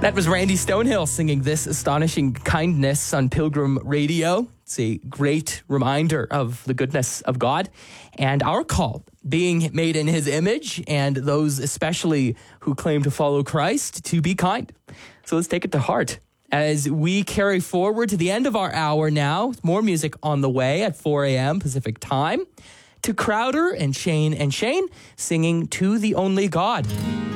That was Randy Stonehill singing This Astonishing Kindness on Pilgrim Radio. It's a great reminder of the goodness of God and our call, being made in his image, and those especially who claim to follow Christ, to be kind. So let's take it to heart as we carry forward to the end of our hour now. More music on the way at 4 a.m. Pacific time, to Crowder and Shane singing To the Only God.